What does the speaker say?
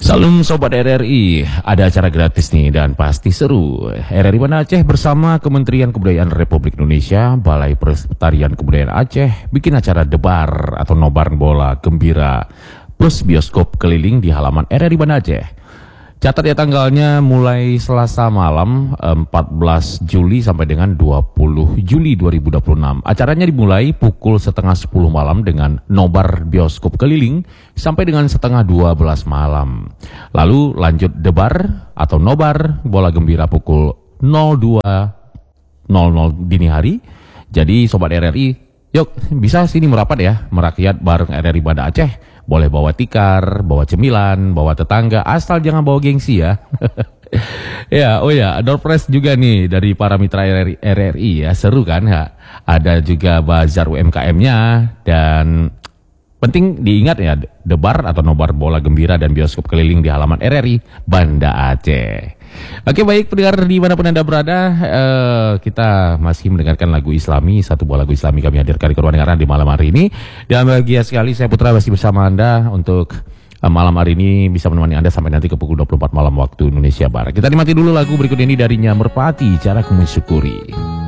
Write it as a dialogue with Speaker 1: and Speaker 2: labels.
Speaker 1: Salam Sobat RRI, ada acara gratis nih dan pasti seru. RRI Banda Aceh bersama Kementerian Kebudayaan Republik Indonesia, Balai Pelestarian Kebudayaan Aceh bikin acara debar atau nobar bola gembira plus bioskop keliling di halaman RRI Banda Aceh. Catat ya tanggalnya mulai Selasa malam 14 Juli sampai dengan 20 Juli 2026. Acaranya dimulai pukul setengah 10 malam dengan nobar bioskop keliling sampai dengan setengah 12 malam. Lalu lanjut debar atau nobar bola gembira pukul 02.00 dini hari. Jadi Sobat RRI, yuk bisa sini merapat ya, merakyat bareng RRI Banda Aceh. Boleh bawa tikar, bawa cemilan, bawa tetangga, asal jangan bawa gengsi ya. Door prize juga nih dari para mitra RRI ya, seru kan ya. Ada juga bazar UMKM-nya dan penting diingat ya, debar atau nobar bola gembira dan bioskop keliling di halaman RRI Banda Aceh. Oke, baik pendengar dimanapun Anda berada, kita masih mendengarkan lagu Islami, satu buah lagu Islami kami hadirkan di ruang dengaran di malam hari ini. Dan bahagia sekali saya Putra masih bersama Anda untuk malam hari ini bisa menemani Anda sampai nanti ke pukul 24 malam waktu Indonesia Barat. Kita nikmati dulu lagu berikut ini darinya Merpati, Cara Ku Mensyukuri.